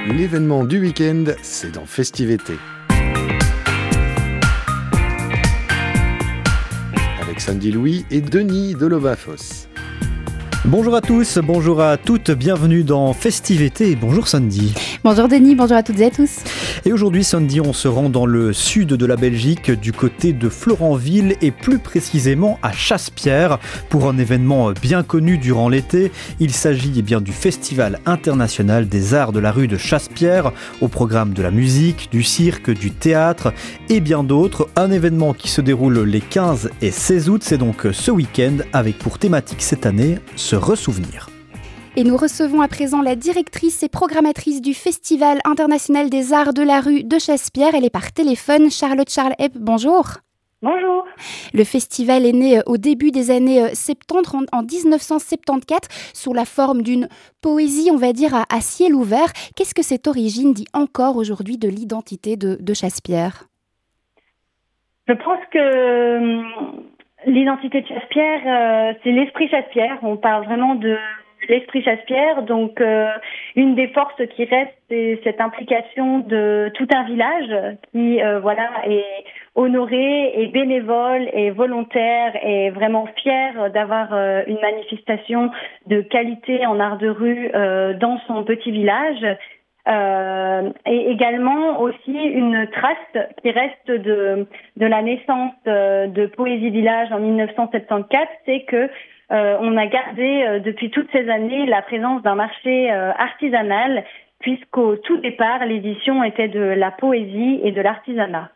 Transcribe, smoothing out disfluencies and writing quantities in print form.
L'événement du week-end, c'est dans Festivité. Avec Sandy Louis et Denis Delovafos. Bonjour à tous, bonjour à toutes, bienvenue dans Festivité et bonjour Sandy. Bonjour Denis, bonjour à toutes et à tous. Et aujourd'hui Sandy, on se rend dans le sud de la Belgique, du côté de Florenville et plus précisément à Chassepierre pour un événement bien connu durant l'été. Il s'agit bien du Festival international des arts de la rue de Chassepierre, au programme de la musique, du cirque, du théâtre et bien d'autres. Un événement qui se déroule les 15 et 16 août, c'est donc ce week-end avec pour thématique cette année se ressouvenir. Et nous recevons à présent la directrice et programmatrice du Festival international des arts de la rue de Chassepierre. Elle est par téléphone, Charlotte Charles-Epp, bonjour. Bonjour. Le festival est né au début des années 70, en 1974, sous la forme d'une poésie, on va dire, à ciel ouvert. Qu'est-ce que cette origine dit encore aujourd'hui de l'identité de Chassepierre ? Je pense que l'identité de Chassepierre, c'est l'esprit Chassepierre. On parle vraiment de l'esprit Chassepierre. Donc, une des forces qui reste, c'est cette implication de tout un village qui, est honoré et bénévole et volontaire et vraiment fier d'avoir une manifestation de qualité en art de rue dans son petit village. Et également aussi une trace qui reste de la naissance de Poésie Village en 1974, c'est que on a gardé depuis toutes ces années la présence d'un marché artisanal, puisqu'au tout départ l'édition était de la poésie et de l'artisanat.